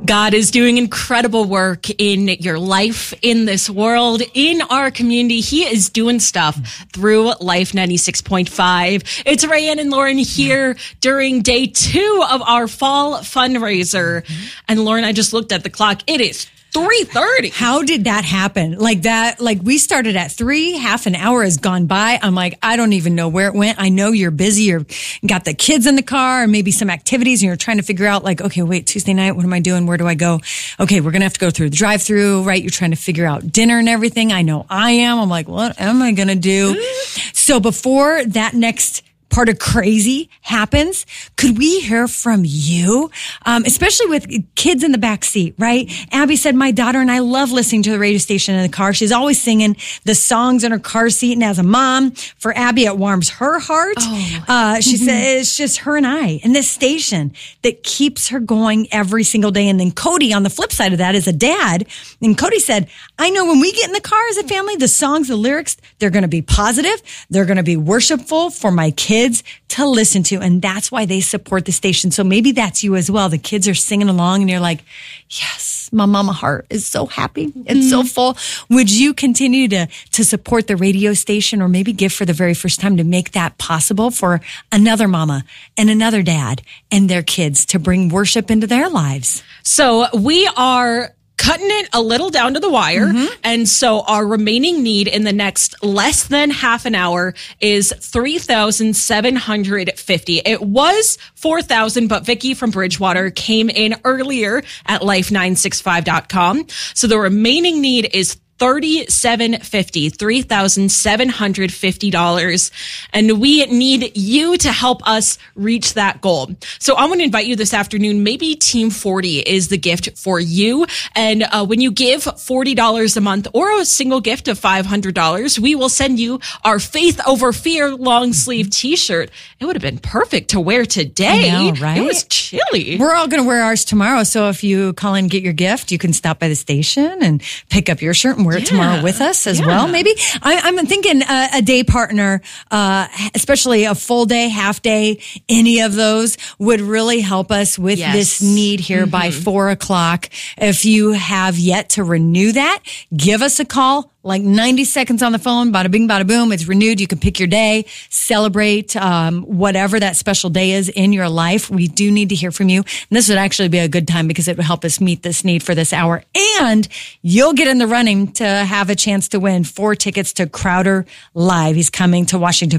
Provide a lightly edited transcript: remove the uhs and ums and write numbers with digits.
God is doing incredible work in your life, in this world, in our community. He is doing stuff through Life 96.5. It's Rayanne and Lauren here during day 2 of our fall fundraiser. And Lauren, I just looked at the clock. It is 3:30. How did that happen? Like that, like we started at 3, half an hour has gone by. I'm like, I don't even know where it went. I know you're busy. You're got the kids in the car or maybe some activities and you're trying to figure out like, okay, wait, Tuesday night, what am I doing? Where do I go? Okay, we're going to have to go through the drive-through, right? You're trying to figure out dinner and everything. I know I am. I'm like, what am I going to do? So before that next part of crazy happens, could we hear from you? Especially with kids in the back seat, right? Abby said, my daughter and I love listening to the radio station in the car. She's always singing the songs in her car seat. And as a mom, for Abby, it warms her heart. She said, it's just her and I and this station that keeps her going every single day. And then Cody, on the flip side of that, is a dad. And Cody said, I know when we get in the car as a family, the songs, the lyrics, they're going to be positive. They're going to be worshipful for my kids to listen to. And that's why they support the station. So maybe that's you as well. The kids are singing along and you're like, yes, my mama heart is so happy. It's so full. Would you continue to support the radio station or maybe give for the very first time to make that possible for another mama and another dad and their kids to bring worship into their lives? So we are cutting it a little down to the wire. And so our remaining need in the next less than half an hour is $3,750. It was $4,000, but Vicky from Bridgewater came in earlier at life965.com. So the remaining need is $3,750, and we need you to help us reach that goal. So I want to invite you this afternoon. Maybe Team 40 is the gift for you. And when you give $40 a month or a single gift of $500, we will send you our Faith Over Fear long sleeve t-shirt. It would have been perfect to wear today. I know, right? It was chilly. We're all going to wear ours tomorrow. So if you call and get your gift, you can stop by the station and pick up your shirt and wear it tomorrow with us as well. Maybe I'm thinking a day partner, especially a full day, half day, any of those would really help us with this need here by 4:00. If you have yet to renew that, give us a call. Like 90 seconds on the phone, bada bing, bada boom. It's renewed. You can pick your day, celebrate whatever that special day is in your life. We do need to hear from you. And this would actually be a good time because it would help us meet this need for this hour. And you'll get in the running to have a chance to win 4 tickets to Crowder Live. He's coming to Washington